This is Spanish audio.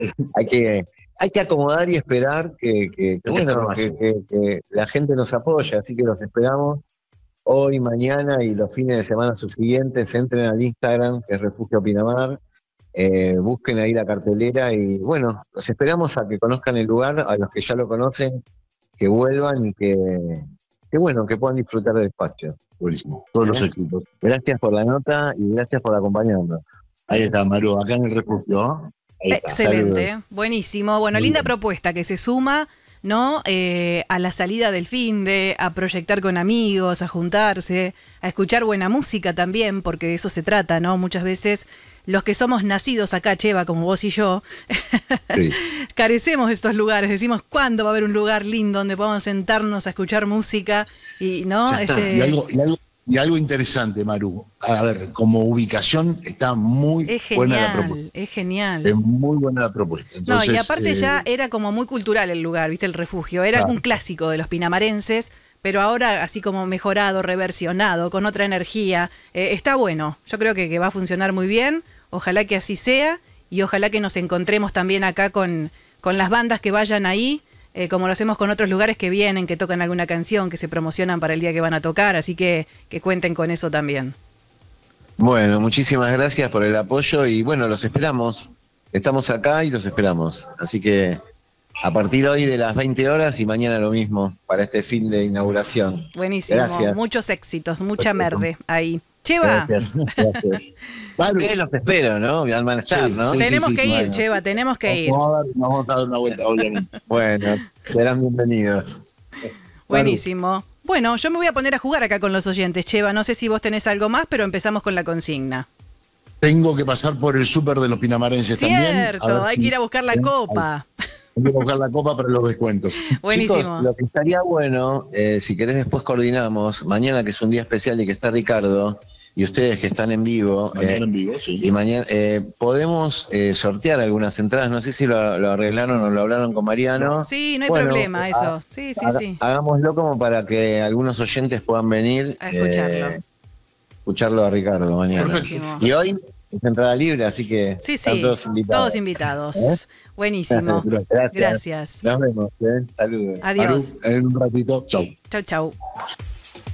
hay que, hay que acomodar y esperar Hay que hacerlo bueno, así. que la gente nos apoye, así que los esperamos hoy, mañana y los fines de semana subsiguientes. Entren al Instagram, que es Refugio Pinamar, busquen ahí la cartelera y bueno, los esperamos a que conozcan el lugar, a los que ya lo conocen, que vuelvan y que bueno, que puedan disfrutar del espacio. Buenísimo. Todos los ¿Eh? éxitos. Gracias por la nota y gracias por acompañarnos. Ahí está, Maru, acá en el refugio, ¿no? Ahí está. Saludos. Excelente, buenísimo. Bueno, Muy linda bien. propuesta que se suma, ¿no? A la salida del finde, a proyectar con amigos, a juntarse, a escuchar buena música también, porque de eso se trata, ¿no? Muchas veces los que somos nacidos acá, Cheva, como vos y yo, Sí. carecemos de estos lugares. Decimos, ¿cuándo va a haber un lugar lindo donde podamos sentarnos a escuchar música? Y, ¿no? Ya está. Y algo interesante, Maru. A ver, como ubicación está muy Es buena la propuesta. genial, es genial. Es muy buena la propuesta. No, y Entonces, aparte ya era como muy cultural el lugar, ¿viste? El refugio. Era claro. un clásico de los pinamarenses, pero ahora así como mejorado, reversionado, con otra energía. Está bueno. Yo creo que va a funcionar muy bien. Ojalá que así sea y ojalá que nos encontremos también acá con las bandas que vayan ahí, como lo hacemos con otros lugares que vienen, que tocan alguna canción, que se promocionan para el día que van a tocar. Así que cuenten con eso también. Bueno, muchísimas gracias por el apoyo y bueno, los esperamos. Estamos acá y los esperamos. Así que a partir hoy de las 20 horas y mañana lo mismo para este fin de inauguración. Buenísimo. Gracias. Muchos éxitos, mucha merde ahí. Cheva. Gracias. Gracias. Maru, Ustedes los espero, ¿no? Van a estar, Sí, ¿no? sí. Tenemos que ir, bueno. Cheva, tenemos que ir. Nos vamos a dar una vuelta, obviamente. Bueno, serán bienvenidos. Buenísimo. Bueno, yo me voy a poner a jugar acá con los oyentes, Cheva. No sé si vos tenés algo más, pero empezamos con la consigna. Tengo que pasar por el súper de los pinamarenses también. Cierto, hay que ir a buscar la copa. Hay que buscar la copa para los descuentos. Buenísimo. Chicos, lo que estaría bueno, si querés después coordinamos, mañana que es un día especial y que está Ricardo, y ustedes que están en vivo, Mañana en vivo, sí. y mañana podemos sortear algunas entradas, no sé si lo arreglaron o lo hablaron con Mariano. Sí, no hay Bueno, problema eso. Sí, sí, sí. Hagámoslo como para que algunos oyentes puedan venir A escucharlo. escucharlo a Ricardo mañana. Buenísimo. Y hoy es entrada libre, así que Sí, están sí, todos invitados. todos invitados. ¿Eh? Buenísimo. Gracias. Gracias. Nos vemos. Saludos. Adiós. Maru, en un ratito. Chau. Chau, chau.